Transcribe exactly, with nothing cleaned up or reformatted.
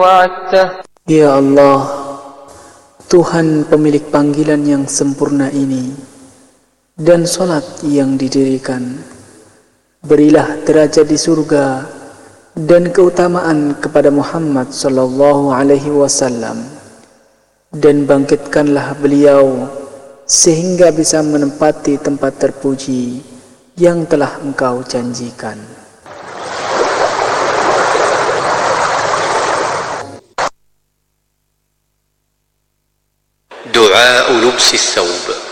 وعدته. Ya Allah, Tuhan pemilik panggilan yang sempurna ini dan solat yang didirikan, berilah derajat di surga dan keutamaan kepada Muhammad sallallahu alaihi wasallam, dan bangkitkanlah beliau sehingga bisa menempati tempat terpuji yang telah Engkau janjikan. دعاء لبس الثوب.